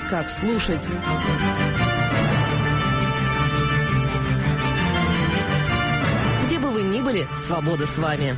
как слушать. Где бы вы ни были, свобода с вами.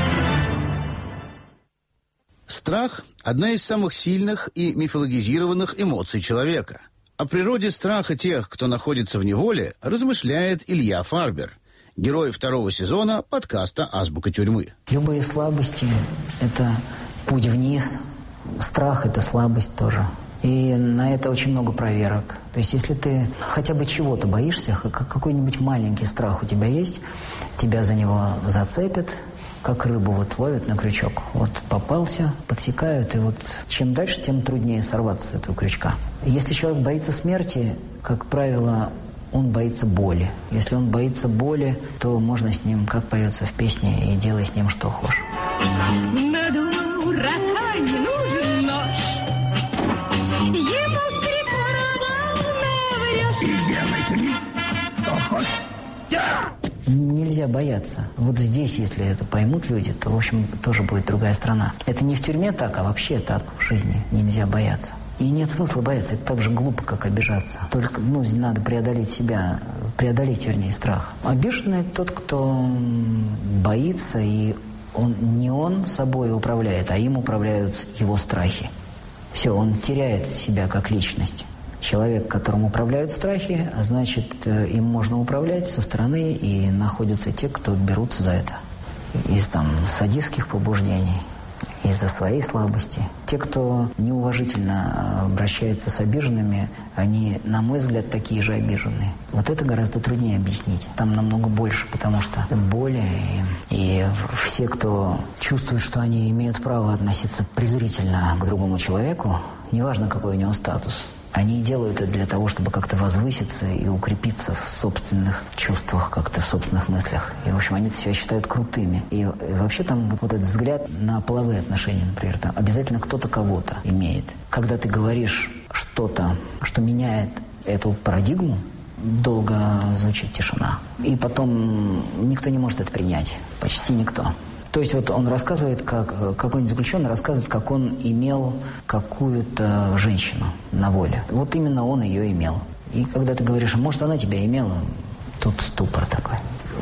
Страх – одна из самых сильных и мифологизированных эмоций человека. О природе страха тех, кто находится в неволе, размышляет Илья Фарбер, герой 2-го сезона подкаста «Азбука тюрьмы». Любые слабости – это путь вниз, страх – это слабость тоже. И на это очень много проверок. То есть если ты хотя бы чего-то боишься, какой-нибудь маленький страх у тебя есть, тебя за него зацепят, как рыбу вот ловят на крючок. Вот попался, подсекают, и вот чем дальше, тем труднее сорваться с этого крючка. Если человек боится смерти, как правило, он боится боли. Если он боится боли, то можно с ним, как поется в песне, и делай с ним что хочешь. На дурака не нужен нож. Ему скрипоровал наврешь. И делай с ним что хочешь. Нельзя бояться. Вот здесь, если это поймут люди, то, в общем, тоже будет другая страна. Это не в тюрьме так, а вообще так в жизни. Нельзя бояться. И нет смысла бояться. Это так же глупо, как обижаться. Только, надо преодолеть себя, вернее, страх. Обиженный тот, кто боится, и не он собой управляет, а им управляют его страхи. Все, он теряет себя как личность. Человек, которым управляют страхи, а значит, им можно управлять со стороны, и находятся те, кто берутся за это. Из садистских побуждений, из-за своей слабости. Те, кто неуважительно обращается с обиженными, они, на мой взгляд, такие же обиженные. Вот это гораздо труднее объяснить. Там намного больше, потому что боли, и все, кто чувствует, что они имеют право относиться презрительно к другому человеку, неважно, какой у него статус, они делают это для того, чтобы как-то возвыситься и укрепиться в собственных чувствах, как-то в собственных мыслях. И, в общем, они себя считают крутыми. И вообще там вот этот взгляд на половые отношения, например, там обязательно кто-то кого-то имеет. Когда ты говоришь что-то, что меняет эту парадигму, долго звучит тишина. И потом никто не может это принять. Почти никто. То есть вот он рассказывает, как какой-нибудь заключенный рассказывает, как он имел какую-то женщину на воле. Вот именно он ее имел. И когда ты говоришь, может, она тебя имела, тут ступор такой.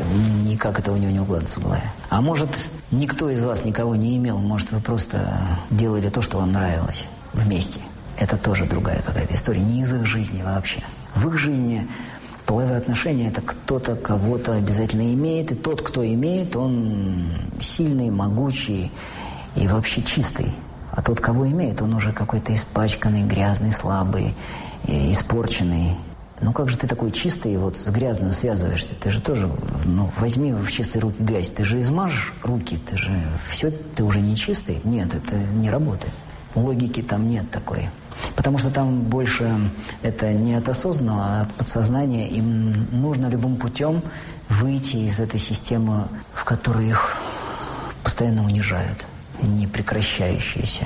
Никак это у него не укладывается в голове. А может, никто из вас никого не имел, может, вы просто делали то, что вам нравилось вместе. Это тоже другая какая-то история, не из их жизни вообще. В их жизни половые отношения – это кто-то кого-то обязательно имеет, и тот, кто имеет, он сильный, могучий и вообще чистый. А тот, кого имеет, он уже какой-то испачканный, грязный, слабый, испорченный. Ну как же ты такой чистый, вот с грязным связываешься? Ты же тоже, возьми в чистые руки грязь, ты же измажешь руки, ты уже не чистый. Нет, это не работает. Логики там нет такой. Потому что там больше это не от осознанного, а от подсознания. Им нужно любым путем выйти из этой системы, в которой их постоянно унижают. Непрекращающееся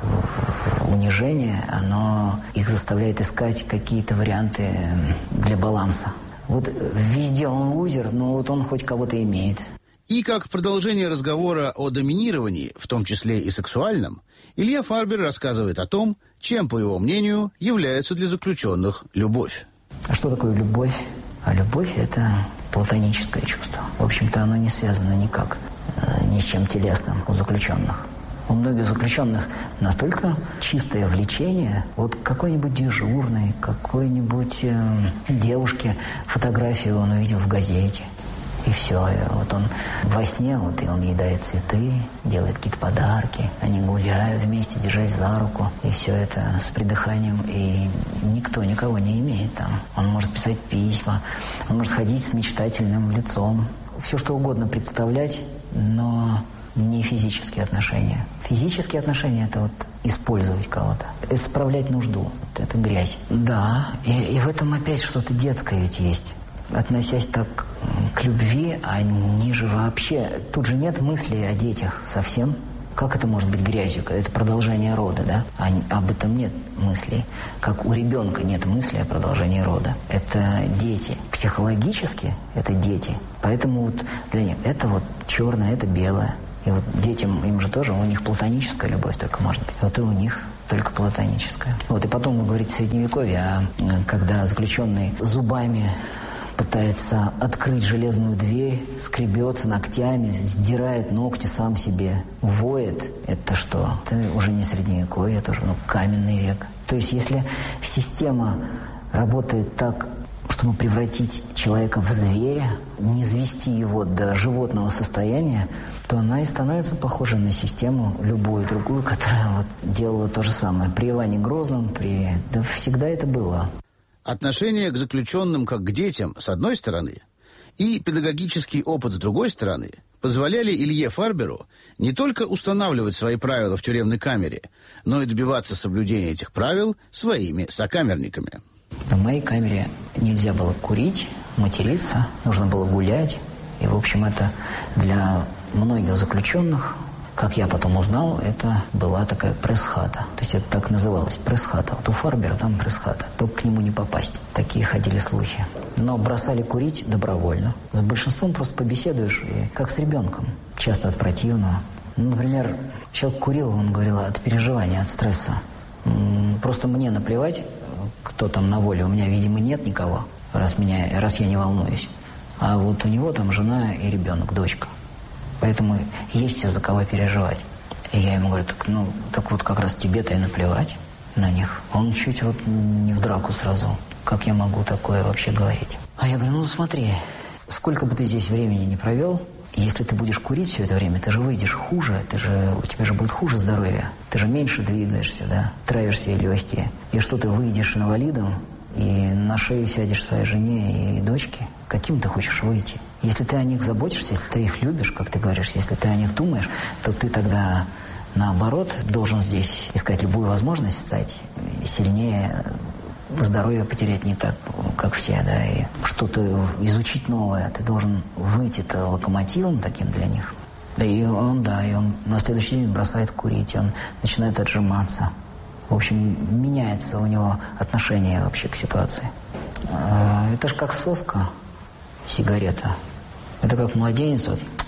унижение, оно их заставляет искать какие-то варианты для баланса. Вот везде он лузер, но вот он хоть кого-то имеет. И как продолжение разговора о доминировании, в том числе и сексуальном, Илья Фарбер рассказывает о том, чем, по его мнению, является для заключенных любовь. А что такое любовь? А любовь – это платоническое чувство. В общем-то, оно не связано никак ни с чем телесным у заключенных. У многих заключенных настолько чистое влечение, вот какой-нибудь дежурный, какой-нибудь девушке фотографию он увидел в газете. И все, и вот он во сне, и он ей дарит цветы, делает какие-то подарки, они гуляют вместе, держась за руку, и все это с придыханием, и никто никого не имеет там. Он может писать письма, он может ходить с мечтательным лицом, все что угодно представлять, но не физические отношения. Физические отношения – это вот использовать кого-то, исправлять нужду, это грязь. Да, и в этом опять что-то детское ведь есть. Относясь так к любви, они же вообще... Тут же нет мысли о детях совсем. Как это может быть грязью? Это продолжение рода, да? Об этом нет мыслей. Как у ребенка нет мысли о продолжении рода. Это дети. Психологически это дети. Поэтому вот для них это вот черное, это белое. И вот детям, им же тоже, у них платоническая любовь только может быть. Вот и у них только платоническое. Вот, и потом вы говорите Средневековье, когда заключенный зубами пытается открыть железную дверь, скребется ногтями, сдирает ногти сам себе, воет. Это что? Это уже не Средневековье, это уже каменный век. То есть если система работает так, чтобы превратить человека в зверя, не свести его до животного состояния, то она и становится похожа на систему любую другую, которая делала то же самое. При Иване Грозном, Да всегда это было. Отношение к заключенным как к детям, с одной стороны, и педагогический опыт, с другой стороны, позволяли Илье Фарберу не только устанавливать свои правила в тюремной камере, но и добиваться соблюдения этих правил своими сокамерниками. В моей камере нельзя было курить, материться, нужно было гулять. И, в общем, это для многих заключенных, как я потом узнал, это была такая пресс-хата. То есть это так называлось, пресс-хата. Вот у Фарбера там пресс-хата, только к нему не попасть. Такие ходили слухи. Но бросали курить добровольно. С большинством просто побеседуешь, и как с ребенком, часто от противного. Например, человек курил, он говорил, от переживания, от стресса. Просто мне наплевать, кто там на воле. У меня, видимо, нет никого, раз я не волнуюсь. А вот у него там жена и ребенок, дочка. Поэтому есть из-за кого переживать. И я ему говорю, так вот как раз тебе-то и наплевать на них. Он чуть не в драку сразу. Как я могу такое вообще говорить? А я говорю, смотри, сколько бы ты здесь времени не провел, если ты будешь курить все это время, ты же выйдешь хуже, у тебя же будет хуже здоровье. Ты же меньше двигаешься, да, травишь себе легкие. И что ты выйдешь инвалидом, и на шею сядешь своей жене и дочке? Каким ты хочешь выйти? Если ты о них заботишься, если ты их любишь, как ты говоришь, если ты о них думаешь, то ты тогда, наоборот, должен здесь искать любую возможность стать сильнее, здоровье потерять не так, как все, да, и что-то изучить новое. Ты должен выйти-то локомотивом таким для них. И он на следующий день бросает курить, он начинает отжиматься. В общем, меняется у него отношение вообще к ситуации. Это же как соска, сигарета. Это как младенец,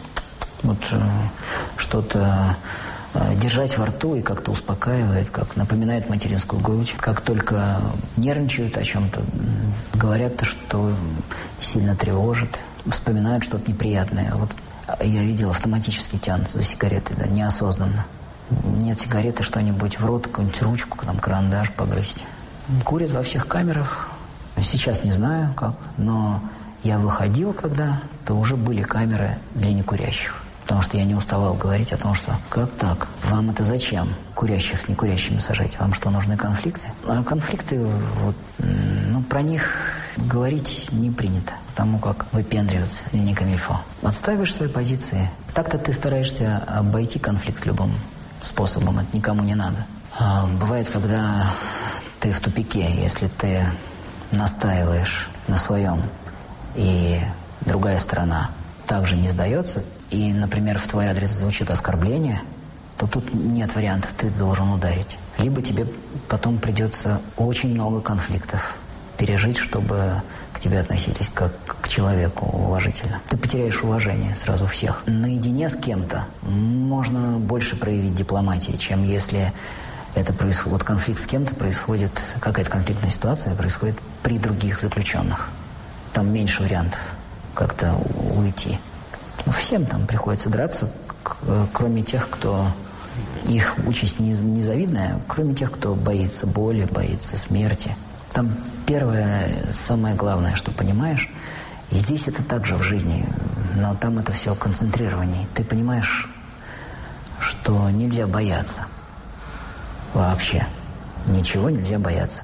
что-то держать во рту и как-то успокаивает, как напоминает материнскую грудь. Как только нервничают о чем-то, говорят, что сильно тревожит, вспоминают что-то неприятное. Вот я видел, автоматически тянутся за сигаретой, да, неосознанно. Нет сигареты, что-нибудь в рот, какую-нибудь ручку, карандаш погрызть. Курят во всех камерах. Сейчас не знаю как, но я выходил, то уже были камеры для некурящих. Потому что я не уставал говорить о том, что как так? Вам это зачем? Курящих с некурящими сажать? Вам что, нужны конфликты? А конфликты, про них говорить не принято. Потому как выпендриваться не камильфо. Отстаиваешь свои позиции. Так-то ты стараешься обойти конфликт любым способом. Это никому не надо. Бывает, когда ты в тупике, если ты настаиваешь на своем, и другая сторона также не сдается, и, например, в твой адрес звучит оскорбление, то тут нет вариантов, ты должен ударить. Либо тебе потом придется очень много конфликтов пережить, чтобы к тебе относились как к человеку уважительно. Ты потеряешь уважение сразу всех. Наедине с кем-то можно больше проявить дипломатии, чем если это происходит, конфликт с кем-то происходит, какая-то конфликтная ситуация происходит при других заключенных. Там меньше вариантов как-то уйти. Всем там приходится драться, кроме тех, кто... Их участь незавидная, кроме тех, кто боится боли, боится смерти. Там первое, самое главное, что понимаешь, и здесь это также в жизни, но там это все концентрированнее. Ты понимаешь, что нельзя бояться. Вообще. Ничего нельзя бояться.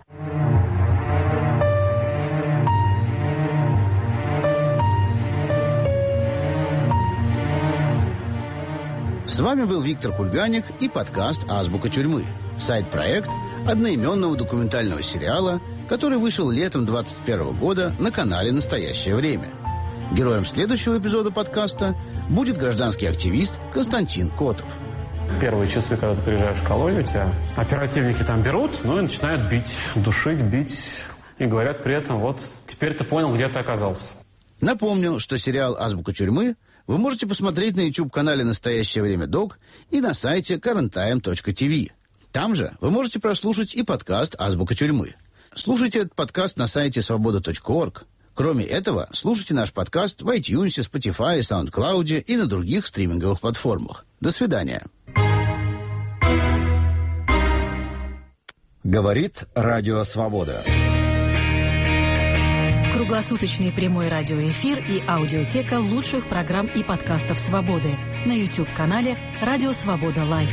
С вами был Виктор Кульганик и подкаст «Азбука тюрьмы». Сайт-проект одноименного документального сериала, который вышел летом 2021 года на канале «Настоящее время». Героем следующего эпизода подкаста будет гражданский активист Константин Котов. Первые часы, когда ты приезжаешь в колонию, тебя оперативники там берут, и начинают бить, душить, бить. И говорят при этом, теперь ты понял, где ты оказался. Напомню, что сериал «Азбука тюрьмы» вы можете посмотреть на YouTube-канале «Настоящее время ДОК» и на сайте currenttime.tv. Там же вы можете прослушать и подкаст «Азбука тюрьмы». Слушайте этот подкаст на сайте svoboda.org. Кроме этого, слушайте наш подкаст в iTunes, Spotify, SoundCloud и на других стриминговых платформах. До свидания. Говорит Радио Свобода. Круглосуточный прямой радиоэфир и аудиотека лучших программ и подкастов «Свободы» на YouTube-канале «Радио Свобода Лайв».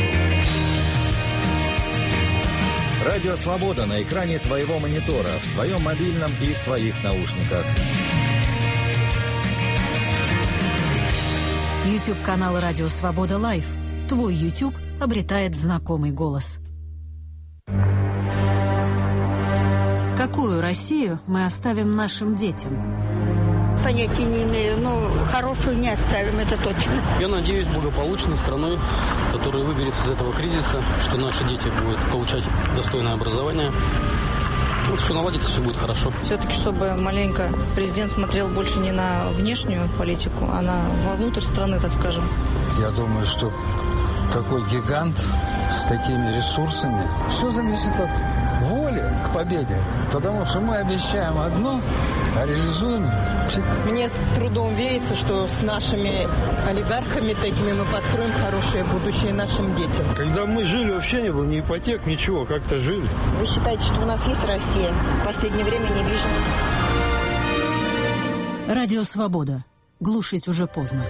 Радио Свобода на экране твоего монитора, в твоем мобильном и в твоих наушниках. YouTube-канал «Радио Свобода Лайв». Твой YouTube обретает знакомый голос. Какую Россию мы оставим нашим детям? Понятия не имею, но хорошую не оставим, это точно. Я надеюсь благополучной страной, которая выберется из этого кризиса, что наши дети будут получать достойное образование. Вот все наладится, все будет хорошо. Все-таки, чтобы маленько президент смотрел больше не на внешнюю политику, а вовнутрь страны, так скажем. Я думаю, что такой гигант с такими ресурсами, все зависит от воли к победе. Потому что мы обещаем одно, а реализуем. Мне с трудом верится, что с нашими олигархами такими мы построим хорошее будущее нашим детям. Когда мы жили, вообще не было ни ипотек, ничего, как-то жили. Вы считаете, что у нас есть Россия? В последнее время не вижу. Радио Свобода. Глушить уже поздно.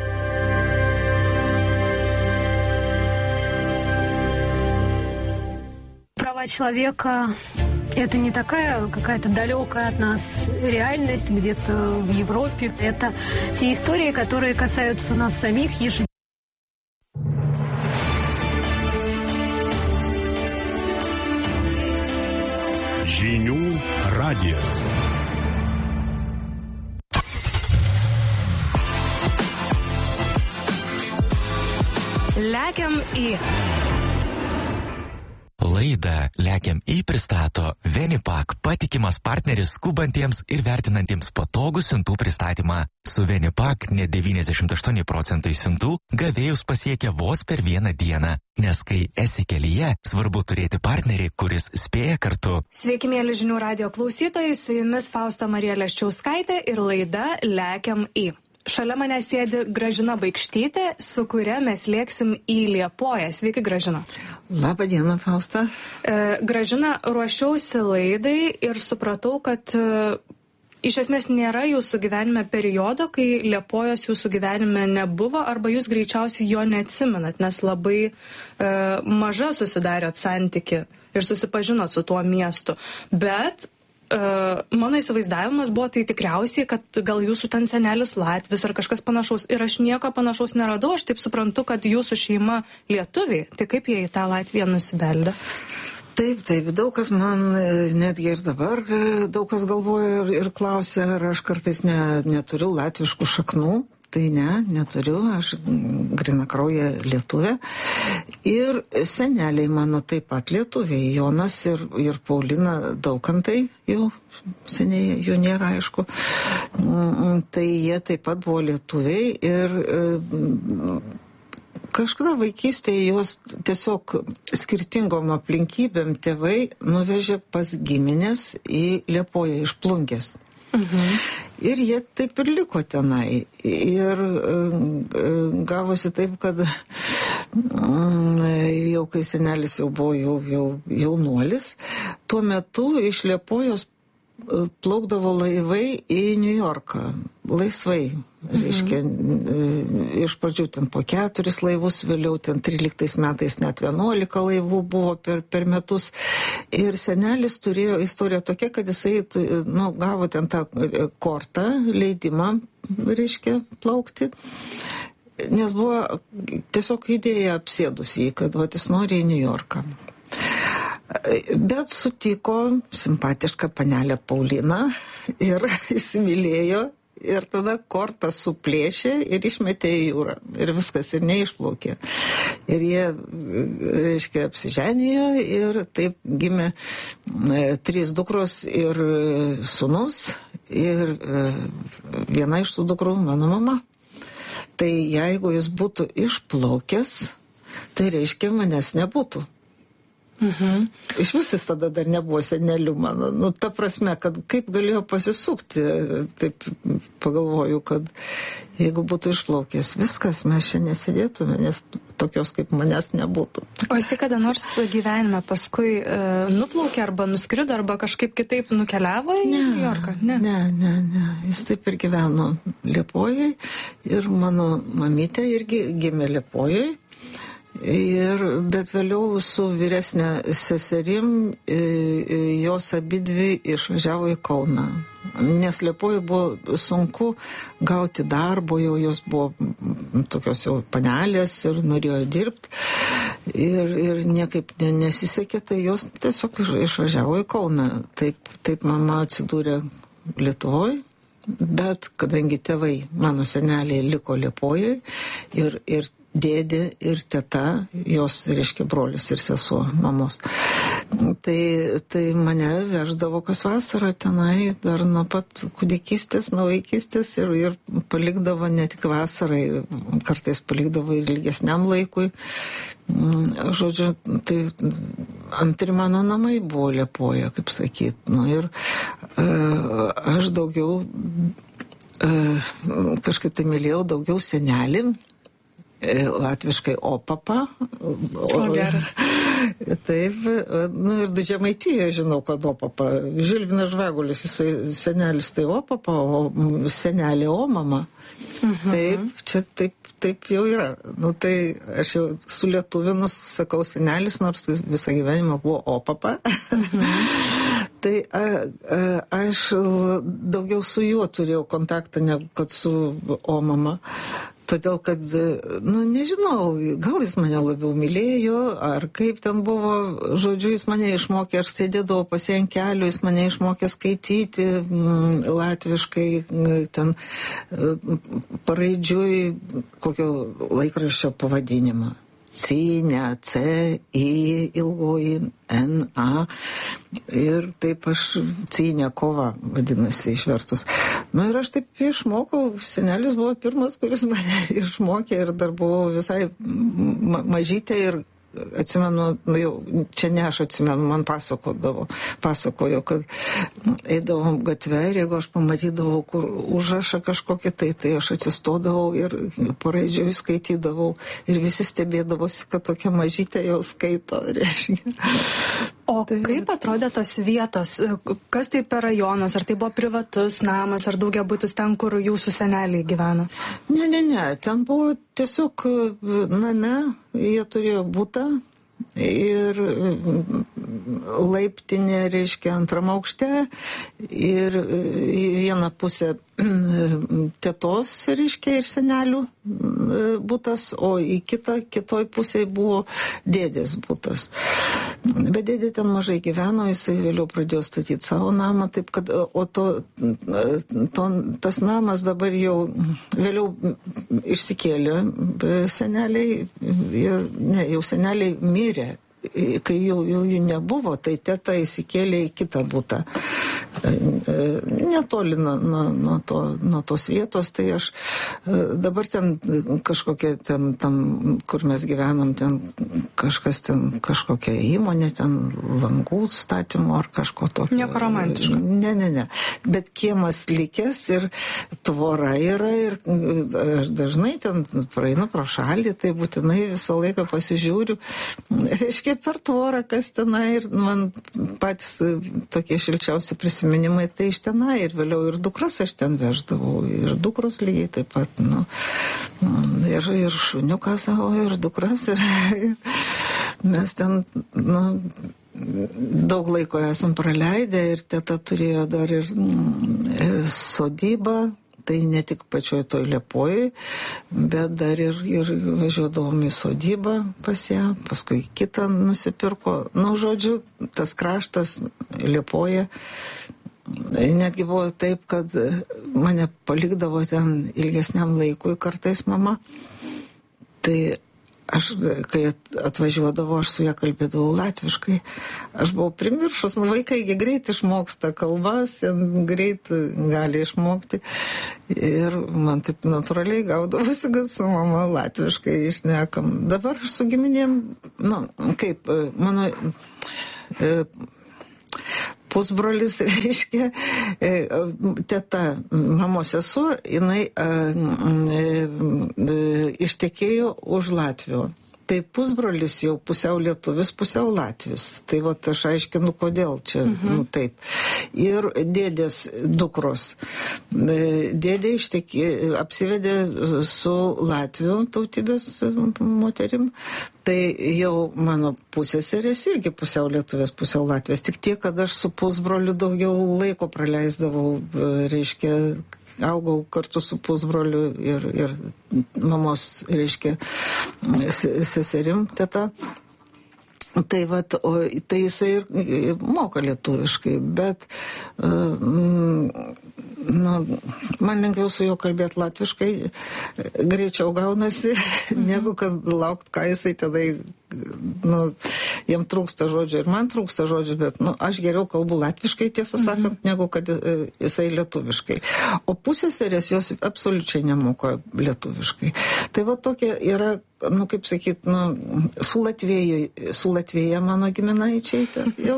Права человека – это не такая какая-то далекая от нас реальность где-то в Европе. Это те истории, которые касаются нас самих ежедневно. Žinių radijas. Lekiam į. Laidą Lekiam į pristato Venipak, patikimas partneris skubantiems ir vertinantiems patogų siuntų pristatymą. Su Venipak net 98% siuntų gavėjus pasiekia vos per vieną dieną, nes kai esi kelyje, svarbu turėti partnerį, kuris spėja kartu. Sveiki, mėly Žinių radijo klausytojai, su jumis Fausta Marija Leščiauskaitė ir laida Lekiam į. Šalia mane sėdi Gražina Baikštytė, su kuria mes lėksim į Liepoją. Sveiki, Gražina. Labą dieną, Fausta. Gražina, ruošiausi laidai ir supratau, kad iš esmės nėra jūsų gyvenime periodo, kai Liepojos jūsų gyvenime nebuvo, arba jūs greičiausiai jo neatsimenat, nes labai maža susidarėt santyki ir susipažinot su tuo miestu. Bet mano įsivaizdavimas buvo tai tikriausiai, kad gal jūsų ten senelis Latvis ar kažkas panašaus. Ir aš nieko panašaus neradau, aš taip suprantu, kad jūsų šeima lietuviai. Tai kaip jie į tą Latviją nusibeldė? Taip, daug kas man netgi ir dabar daug kas galvoja ir klausia, ar aš kartais neturiu latviškų šaknų. Tai neturiu, aš grinakrauję lietuvė. Ir seneliai mano taip pat lietuviai, Jonas ir Paulina Daukantai, jau seniai jų nėra, aišku. Tai jie taip pat buvo lietuviai ir kažkada vaikystėje juos tiesiog skirtingom aplinkybėm tėvai nuvežė pas giminės į Liepoją iš Plungės. Ir jie taip ir liko tenai. Ir gavosi taip, kad jau kai senelis jau buvo jau jaunuolis, tuo metu iš Liepojos plaukdavo laivai į New Yorką. Laisvai. Reiškia, iš pradžių ten po 4 laivus, vėliau ten 13 metais net 11 laivų buvo per metus. Ir senelis turėjo istoriją tokia, kad jisai gavo ten tą kortą, leidimą, reiškia, plaukti. Nes buvo tiesiog idėja apsėdus jį, kad jis nori į New Yorką. Bet sutiko simpatišką panelę Pauliną ir įsimylėjo. Ir tada kortą suplėšė ir išmetė į jūrą. Ir viskas, ir neišplaukė. Ir jie, reiškia, apsiženėjo ir taip gimė 3 dukros ir sūnus. Ir viena iš tų dukrų mano mama. Tai jeigu jis būtų išplaukęs, tai reiškia manęs nebūtų. Iš visis tada dar nebuvo senelių mano. Nu, ta prasme, kad kaip galėjo pasisukti, taip pagalvoju, kad jeigu būtų išplaukęs viskas, mes čia nesėdėtume, nes tokios kaip manęs nebūtų. O jis kada nors gyvenime paskui nuplaukė arba nuskrido, arba kažkaip kitaip nukeliavo į New Yorką? Ne. Jis taip ir gyveno Liepojoj ir mano mamytė irgi gimė Liepojoj. Bet vėliau su vyresnė seserim jos abidvi išvažiavo į Kauną. Nes Liepojoj buvo sunku gauti darbo, jau jos buvo tokios jau panelės ir norėjo dirbti. Ir niekaip nesisekė, tai jos tiesiog išvažiavo į Kauną. Taip mama atsidūrė Lietuvoj, bet kadangi tėvai, mano seneliai, liko Liepojoj ir dėdė ir teta, jos, reiškia, brolis ir sesuo mamos. Tai mane veždavo kas vasarą tenai, dar nuo pat kūdikystės, nuo vaikystės ir palikdavo ne tik vasarai, kartais palikdavo ir ilgesniam laikui. Žodžiu, tai antri mano namai buvo Liepoja, kaip sakyt. Nu, ir aš daugiau kažkaip tai mylėjau daugiau senelį, latviškai opapa. Geras. Taip, nu ir Žemaitijoje žinau, kad opapa. Žilvinas Žvagulis, jisai senelis tai opapa, o senelė omama. Taip, čia taip jau yra. Nu tai aš jau sulietuvinus sakau senelis, nors visą gyvenimą buvo opapa. Tai aš daugiau su juo turėjau kontaktą, negu kad su omama. Todėl, kad, nežinau, gal jis mane labiau mylėjo, ar kaip ten buvo, žodžiu, jis mane išmokė, aš sėdėdavau pas ją ant kelių, jis mane išmokė skaityti latviškai, ten paraidžiui kokio laikraščio pavadinimą. Cinė, C, I, ilgoji, N, A. Ir taip aš Cinė kova vadinasi išvertus. Nu ir aš taip išmokau, senelis buvo pirmas, kuris mane išmokė ir dar buvau visai mažytė ir atsimenu, jau čia ne aš atsimenu, man pasakojo, kad eidavom gatvę ir jeigu aš pamatydavau, kur užrašą kažkokį, tai aš atsistodavau ir paraidžiui skaitydavau ir visi stebėdavosi, kad tokia mažytė jau skaito, reiškia. O kaip atrodė tos vietos? Kas tai per rajonas? Ar tai buvo privatus namas, ar daugiabutis ten, kur jūsų seneliai gyveno? Ne. Ten buvo tiesiog name, jie turėjo butą ir laiptinė, reiškia, antram aukšte ir į vieną pusę tetos, reiškia, ir senelių butas, o į kitoj pusėje buvo dėdės butas. Bet dėdė ten mažai gyveno, jisai vėliau pradėjo statyti savo namą, taip kad, tas namas dabar jau vėliau išsikėlė seneliai ir, jau seneliai mirė. Kai jau jų nebuvo, tai teta įsikėlė į kitą butą. Netoli nuo tos vietos, tai aš dabar ten kažkokia, ten, kur mes gyvenam, ten kažkokia įmonė, ten langų statymo ar kažko tokio. Nieko romantiško. Ne. Bet kiemas likęs ir tvora yra ir aš dažnai ten praeinu pro šalį, tai būtinai visą laiką pasižiūriu. Reiškia, per tvorą, kas tenai, ir man patys tokie šilčiausi prisiminimai, tai iš tenai, ir vėliau ir dukras aš ten veždavau, ir dukros lygiai taip pat, ir šuniuką savo, ir dukras, ir mes ten, daug laiko esam praleidę, ir teta turėjo dar ir sodybą. Tai ne tik pačioj toj Liepojoj, bet dar ir važiuodavom į sodybą pas ją, paskui kitą nusipirko. Žodžiu, tas kraštas Liepoja, netgi buvo taip, kad mane palikdavo ten ilgesniam laikui kartais mama. Tai Aš, kai atvažiuodavau, aš su ją kalbėdavau latviškai. Aš buvau primiršus, vaikai greit išmoksta kalbas, greit gali išmokti. Ir man taip natūraliai gaudavosi, kad su mama latviškai išnekam. Dabar aš su giminėm, mano pusbrolis, reiškia, teta, mamos sesuo, jinai ištekėjo už Latvių. Tai pusbrolis jau pusiau lietuvis, pusiau latvis. Tai vat aš aiškinu, kodėl čia, taip. Ir dėdės dukros. Dėdė apsivedė su Latvių tautybės moterim. Tai jau mano pusseserės irgi pusiau lietuvės, pusiau latvės. Tik tiek, kad aš su pusbroliu daugiau laiko praleisdavau, reiškia, augau kartu su pusbroliu ir mamos, reiškia, seserim teta. Tai vat, tai jisai ir moka lietuviškai, bet man lengviau su juo kalbėti latviškai, greičiau gaunasi, negu kad laukt, ką jisai tada, jam trūksta žodžių ir man trūksta žodžių, bet aš geriau kalbu latviškai, tiesą sakant, negu kad jisai lietuviškai. O pusseserės jos absoliučiai nemoko lietuviškai. Tai va tokia yra, kaip sakyt, su Latvėja mano giminaičiai jau.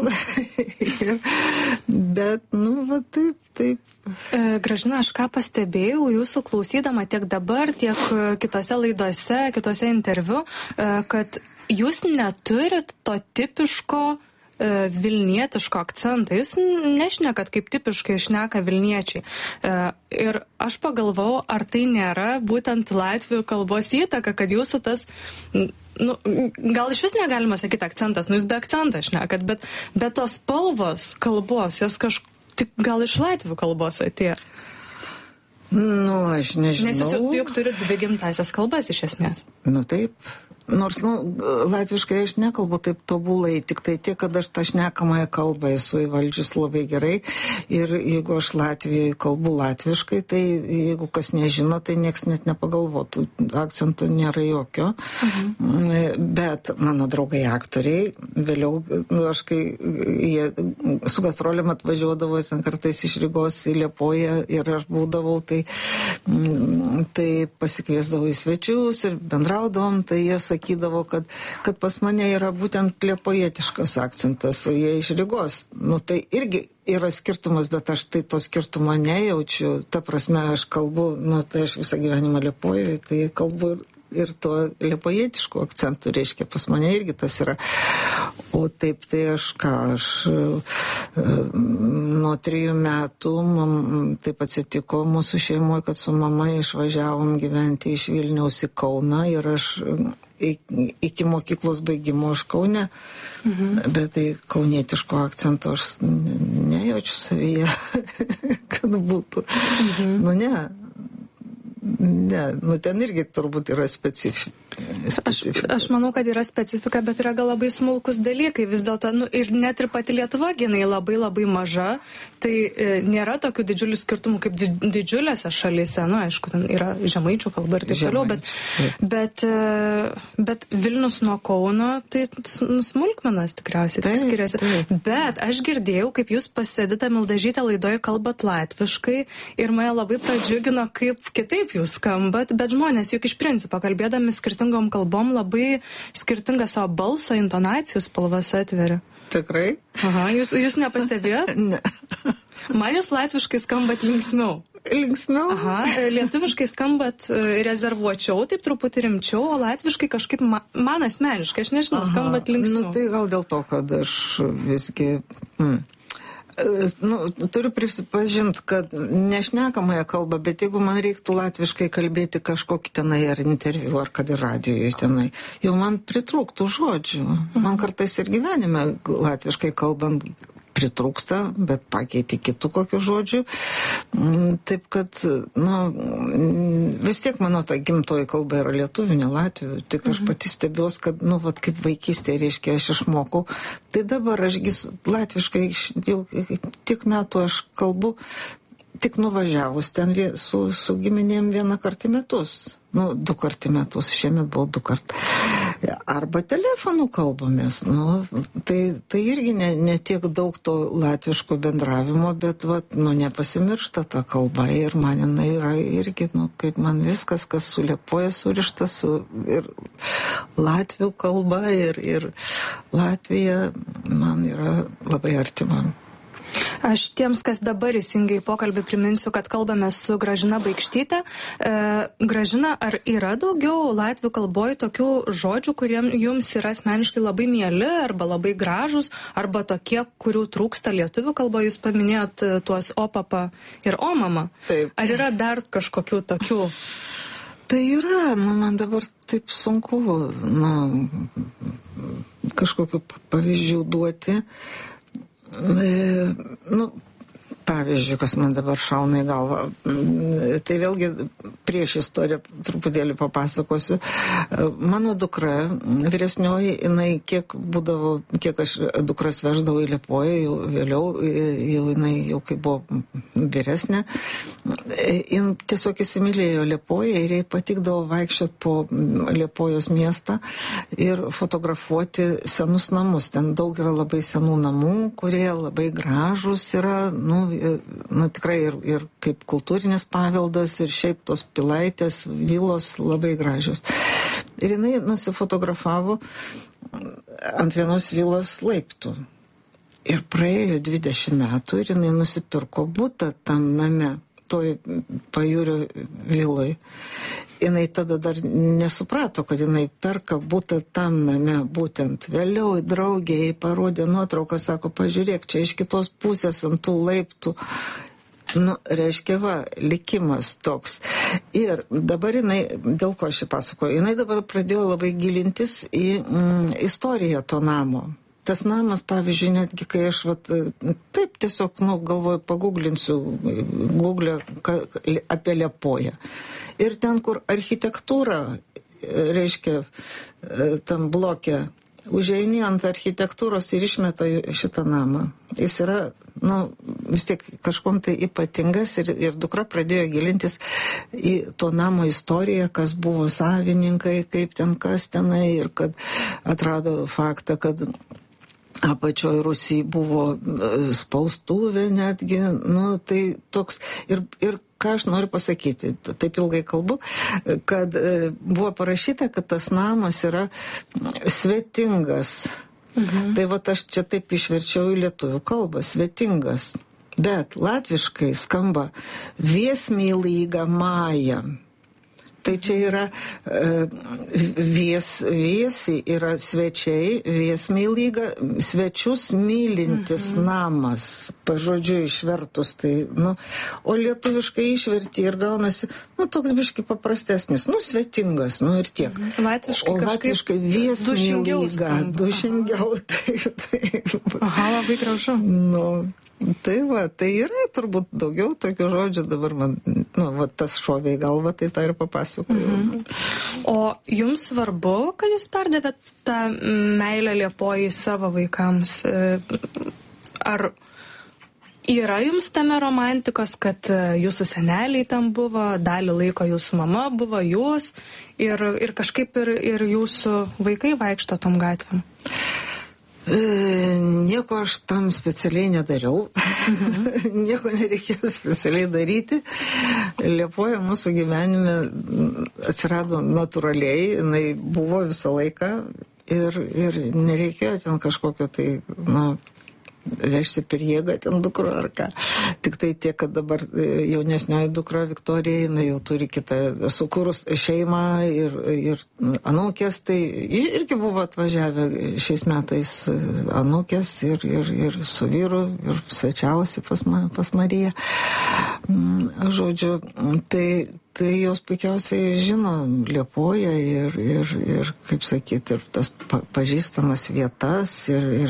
Bet, va taip. Gražina, aš ką pastebėjau jūsų klausydama tiek dabar, tiek kitose laidose, kitose interviu, kad jūs neturit to tipiško vilnietiško akcentą. Jūs nešnekat kaip tipiškai šneka vilniečiai. Ir aš pagalvojau, ar tai nėra būtent latvių kalbos įtaka, kad jūsų tas, gal iš vis negalima sakyti akcentas, jūs be akcentą šnekat, bet tos spalvos kalbos, jos tik gal iš latvių kalbos atėjo. Aš nežinau. Nes jūs juk turit 2 gimtasias kalbas iš esmės. Taip. Nors, latviškai aš nekalbu taip tobulai, tik tai tiek, kad aš tą šnekamąją kalbą esu įvaldžius labai gerai. Ir jeigu aš Latvijoje kalbu latviškai, tai jeigu kas nežino, tai nieks net nepagalvotų. Akcentų nėra jokio. Bet mano draugai aktoriai, vėliau, aš kai jie su gastrolėm atvažiuodavo, ten kartais iš Rygos į Liepoją ir aš būdavau, tai pasikviesdavau į svečius ir bendraudavom, tai jie sakydavo, kad pas mane yra būtent liepojietiškas akcentas, o jie iš Rygos. Tai irgi yra skirtumas, bet aš tai to skirtumo nejaučiu. Ta prasme, aš kalbu, tai aš visą gyvenimą Liepojoje, tai kalbu ir to liepojietiško akcentų, reiškia, pas mane irgi tas yra. O taip, tai aš nuo 3 metų taip atsitiko mūsų šeimoje, kad su mama išvažiavom gyventi iš Vilniaus į Kauną ir aš iki mokyklos baigimo aš Kaune, bet tai kaunietiško akcento aš nejaučiu savyje, kad būtų. Ten irgi turbūt yra specifika. Aš manau, kad yra specifika, bet yra gal labai smulkus dalykai. Vis dėlto, ir net ir pati Lietuva, jinai labai labai maža, tai nėra tokių didžiulių skirtumų kaip didžiulėse šalyse. Aišku, ten yra žemaičių kalba ir taip toliau, bet Vilnius nuo Kauno, tai smulkmenas tikriausiai taip skiriasi. Bet aš girdėjau, kaip jūs pasėdite Mildažytę laidoje kalbat latviškai ir mane labai pradžiugino, kaip kitaip jūs skambat, bet žmonės juk iš principo kalbėdami skirtingom kalbom labai skirtingą savo balso intonacijų spalvas atveria. Tikrai? Aha, jūs nepastebėjot? Ne. Man jūs latviškai skambat linksmiau. Linksmiau? Aha, lietuviškai skambat rezervuočiau, taip truputį rimčiau, o latviškai kažkaip man asmeniškai, aš nežinau, skambat linksmiau. Tai gal dėl to, kad aš visgi... Turiu prisipažinti, kad nešnekamąją kalbą, bet jeigu man reiktų latviškai kalbėti kažkokį tenai ar interviu, ar kad ir radijoje tenai, jau man pritrūktų žodžių. Man kartais ir gyvenime latviškai kalbant pritrūksta, bet pakeiti kitų kokių žodžių. Taip kad, vis tiek mano ta gimtoji kalba yra lietuvinė, latvių. Tik aš pati stebiuos, kad, kaip vaikystėje, reiškia, aš išmokau. Tai dabar ašgi latviškai jau tiek metų aš kalbu, tik nuvažiavus ten su giminėm 1 kartą į metus. 2 kart į metus, šiemet buvo 2 kart. Arba telefonu kalbamės. Tai irgi ne tiek daug to latviško bendravimo, bet nepasimiršta ta kalba ir man jinai yra irgi, kaip man viskas, kas su Liepoja surištas, ir latvių kalba, ir Latvija man yra labai artima. Aš tiems, kas dabar įsijungia į pokalbį, priminsiu, kad kalbame su Gražina Baikštyte. Gražina, ar yra daugiau latvių kalboje tokių žodžių, kuriem jums yra asmeniškai labai mieli, arba labai gražus, arba tokie, kurių trūksta lietuvių kalboje? Jūs paminėjot tuos opapa ir omama. Taip. Ar yra dar kažkokių tokių? Tai yra, man dabar taip sunku kažkokių pavyzdžių duoti. Pavyzdžiui, kas man dabar šauna į galvą. Tai vėlgi prieš istoriją truputėlį papasakosiu. Mano dukra, vyresnioji, jinai kiek aš dukras veždavau į Liepoją, jau vėliau, jau kai buvo vyresnė, jin tiesiog įsimylėjo Liepoją ir jai patikdavo vaikščioti po Liepojos miestą ir fotografuoti senus namus. Ten daug yra labai senų namų, kurie labai gražus yra, tikrai ir kaip kultūrinis paveldas, ir šiaip tos pilaitės, vilos labai gražios. Ir jinai nusifotografavo ant vienos vilos laiptų. Ir praėjo 20 metų ir jinai nusipirko butą tam name, toj Pajūrio viloj. Jinai tada dar nesuprato, kad jinai perka butą tam name, būtent vėliau draugė parodė nuotrauką, sako, pažiūrėk, čia iš kitos pusės ant tų laiptų. Reiškia, likimas toks. Ir dabar jinai, dėl ko aš pasakoju, jinai dabar pradėjo labai gilintis į istoriją to namo. Tas namas, pavyzdžiui, netgi kai aš taip tiesiog, galvoju, paguglinsiu Google apie Liepoją. Ir ten, kur architektūra, reiškia, tam bloke, užeini ant architektūros ir išmeta šitą namą. Jis yra, vis tiek kažkom tai ypatingas ir dukra pradėjo gilintis į to namo istoriją, kas buvo savininkai, kaip ten, kas tenai, ir kad atrado faktą, kad apačioj Rusijai buvo spaustuvė netgi, tai toks, ir ką aš noriu pasakyti, taip ilgai kalbu, kad buvo parašyta, kad tas namas yra svetingas. Tai aš čia taip išverčiau į lietuvių kalbą, svetingas. Bet latviškai skamba viesmīlīga māja. Tai čia yra viesi, yra svečiai, viesmīlīga, svečius mylintis namas, pažodžiu išvertus. Tai, o lietuviškai išverti ir gaunasi, toks biški paprastesnis, svetingas, ir tiek. Latviškai viesmīlīga, dušingiau. Aha, labai gražu. Tai yra turbūt daugiau tokių žodžių, dabar man, tas šovė į galvą, tai tą ir papasakoju. O jums svarbu, kad jūs perdavėt tą meilę Liepojai savo vaikams? Ar yra jums tame romantikos, kad jūsų seneliai tam buvo, dalį laiko jūsų mama buvo jūs, ir kažkaip ir jūsų vaikai vaikšto tom gatvėm? Nieko aš tam specialiai nedariau. Nieko nereikėjo specialiai daryti. Liepoja mūsų gyvenime atsirado natūraliai, jinai buvo visą laiką ir nereikėjo ten kažkokio tai, vežti per jėgą ten dukro ar ką. Tik tai tiek, kad dabar jaunesnioji dukra Viktorija, jinai jau turi kitą sukūrus šeimą ir anūkės, tai irgi buvo atvažiavę šiais metais anūkės ir su vyru ir svečiavosi pas Mariją. Žodžiu, tai jos puikiausiai žino Liepoją ir kaip sakyti, ir tas pažįstamas vietas ir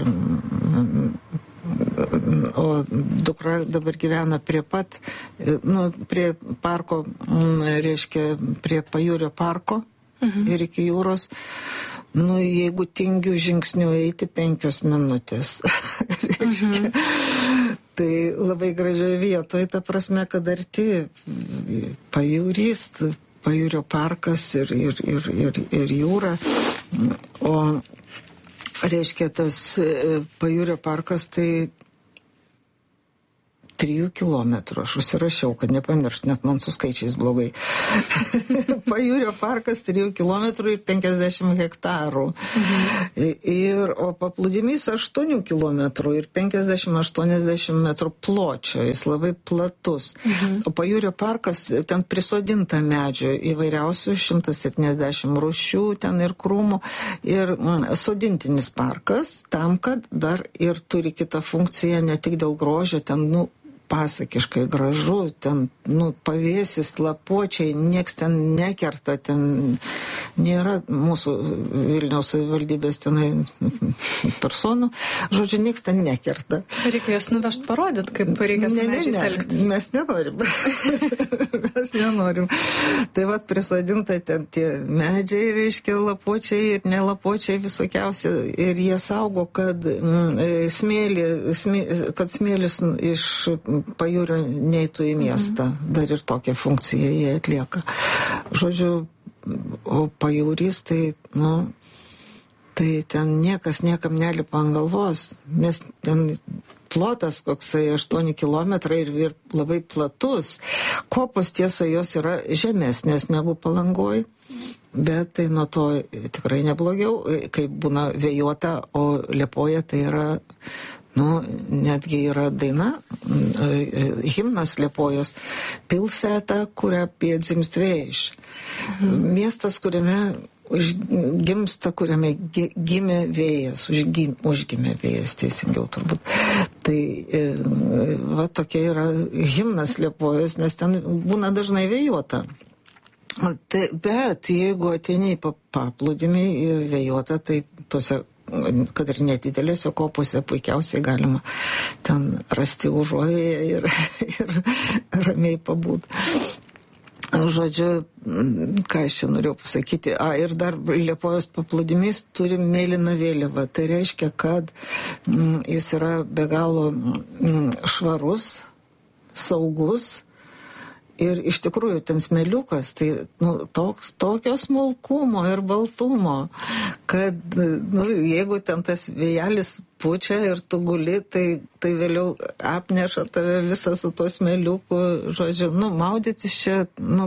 o dukra dabar gyvena prie pat, prie parko, reiškia, prie Pajūrio parko ir iki jūros. Jeigu tingiu žingsniu eiti 5 minutės. Tai labai gražioje vietoje, ta prasme, kad arti Pajūrys, Pajūrio parkas ir jūra. O reiškia, tas Pajūrio parkas tai 3 kilometrų. Aš užsirašiau, kad nepamiršt, net man su skaičiais blogai. Pajūrio parkas 3 kilometrų ir 50 hektarų. O paplūdimys 8 kilometrų ir 50-80 metrų pločio. Jis labai platus. O Pajūrio parkas, ten prisodinta medžių įvairiausių, 170 rūšių, ten ir krūmų. Ir sodintinis parkas tam, kad dar ir turi kitą funkciją, ne tik dėl grožio, ten, pasakiškai gražu, ten, pavėsis, lapuočiai, nieks ten nekerta, ten nėra mūsų Vilniaus savivaldybės tenai personų, žodžiu, nieks ten nekerta. Reikia jas nuvežti parodyti, kaip reikia su medžiais elgtis. Mes nenorim. Mes nenorim. Tai vat prisodinta ten tie medžiai, reiškia, lapuočiai ir nelapuočiai visokiausi, ir jie saugo, kad smėlis iš Pajūrio neitų į miestą. Dar ir tokią funkciją jie atlieka. Žodžiu, o Pajūrys tai ten niekas niekam nelipa ant galvos, nes ten plotas koksai 8 kilometrai ir labai platus. Kopos, tiesa, jos yra žemesnės negu Palangoj, bet tai nuo to tikrai neblogiau, kai būna vėjuota, o Liepoja tai yra netgi yra daina, himnas Liepojos, Pilsēta, kurią piedzimst vėjš. Miestas, kuriame gimsta, kuriame gimė vėjas, užgimė vėjas, teisingiau turbūt. Tai tokia yra himnas Liepojos, nes ten būna dažnai vėjuota. Bet jeigu ateini į paplūdimį ir vėjuota, tai tose, kad ir nedidelėse kopose, puikiausiai galima ten rasti užuovėją ir ramiai pabūt. Žodžiu, ką aš čia norėjau pasakyti, ir dar Liepojos paplūdimys turi mėlyną vėliavą. Tai reiškia, kad jis yra be galo švarus, saugus. Ir iš tikrųjų ten smėliukas, tai tokio smulkumo ir baltumo, kad jeigu ten tas vėjelis pučia ir tu guli, tai vėliau apneša tave visą su tuo smėliuku. Žodžiu, maudytis čia,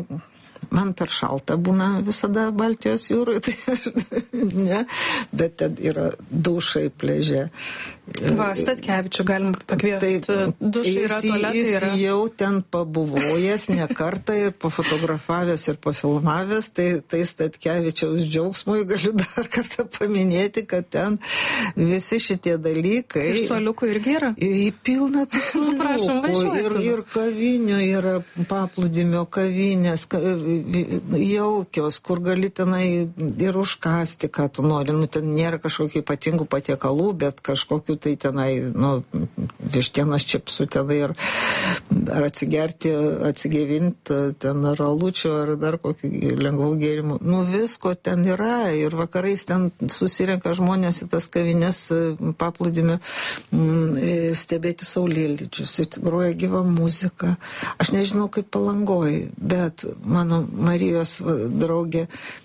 man per šalta būna visada Baltijos jūroje, tai aš ne, bet ten yra dušai pliaže. Statkevičių galim pakviesti. Dušai yra, tualetai yra. Jis jau ten pabuvojęs ne kartą ir pafotografavęs ir pafilmavęs, tai Statkevičiaus džiaugsmui galiu dar kartą paminėti, kad ten visi šitie dalykai. Ir suoliukų irgi yra? Pilna tų suoliukų. Ir kavinių yra, paplūdimio kavinės, jaukios, kur gali tenai ir užkasti, ką tu nori. Ten nėra kažkokių ypatingų patiekalų, bet kažkokių tai tenai, vištienos čipsų tenai ir ar atsigerti, atsigaivinti ten ar alučio, ar dar kokių lengvų gėrimų. Visko ten yra ir vakarais ten susirenka žmonės į tas kavinės paplūdimio stebėti saulėlydžius. Groja gyva muzika. Aš nežinau, kaip Palangoj, bet mano Marijos draugė,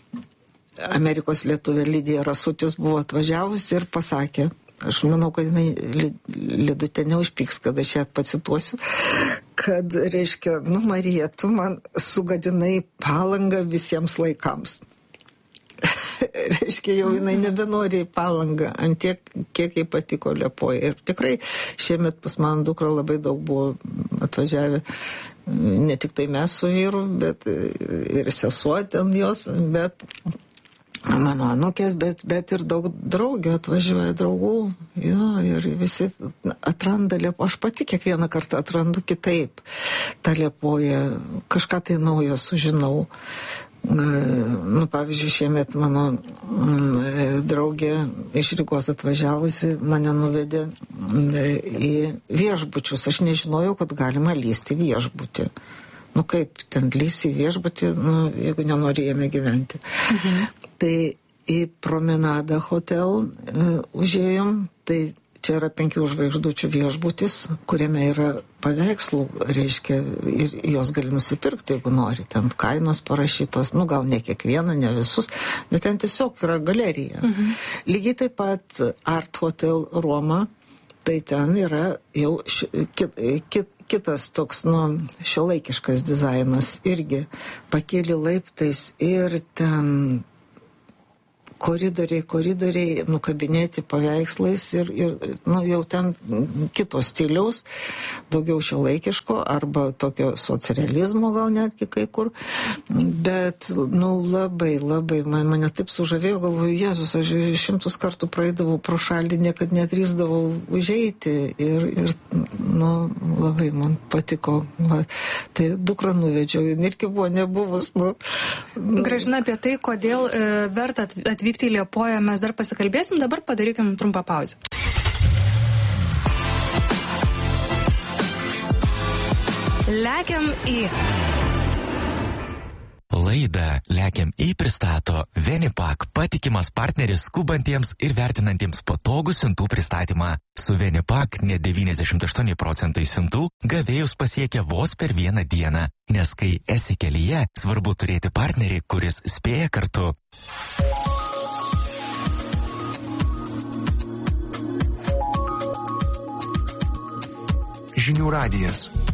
Amerikos lietuvė Lidija Rasutis, buvo atvažiavusi ir pasakė, aš manau, kad jinai Lidutė neužpyks, kad aš ją pacituosiu, kad, reiškia, Marija, tu man sugadinai Palangą visiems laikams. Reiškia, jau jinai nebenori į Palangą, ant tiek, kiek jai patiko Liepoja. Ir tikrai šiemet pas man dukra labai daug buvo atvažiavę, ne tik tai mes su vyru, bet ir sesuo ten jos, bet mano anūkės, bet ir daug draugių atvažiuoja, draugų, ir visi atranda Liepojų. Aš pati kiekvieną kartą atrandu kitaip tą Liepoją, kažką tai naujo sužinau. Pavyzdžiui, šiemet mano draugė iš Rygos atvažiavusi mane nuvedė į viešbučius. Aš nežinojau, kad galima lysti viešbutį. Kaip ten lysi viešbutį, jeigu nenori jame gyventi. Tai į Promenadą hotel užėjom, tai čia yra 5 žvaigždučių viešbutis, kuriame yra paveikslų, reiškia, ir jos gali nusipirkti, jeigu nori. Ten kainos parašytos, gal ne kiekvieną, ne visus, bet ten tiesiog yra galerija. Lygiai taip pat Art Hotel Roma, tai ten yra jau kitas toks, šiuolaikiškas dizainas, irgi pakėlė laiptais ir ten koridoriai, nukabinėti paveikslais ir jau ten kitos stiliaus, daugiau šiuolaikiško arba tokio socrealizmo gal netgi kai kur. Bet, labai, labai mane taip sužavėjo, galvoju, Jėzus, aš 100 kartų praeidavau pro šalį, niekad nedrįsdavau užeiti ir labai man patiko. Tai dukrą nuvedžiau, irgi buvo nebuvus. Gražina, apie tai, kodėl verta atvykti į Liepoją, mes dar pasikalbėsim, dabar padarykim trumpą pauzę. Lekiam į... Laidą Lekiam į pristato Venipak, patikimas partneris skubantiems ir vertinantiems patogų siuntų pristatymą. Su Venipak net 98% siuntų gavėjus pasiekia vos per vieną dieną, nes kai esi kelyje, svarbu turėti partnerį, kuris spėja kartu. Žinių radijas.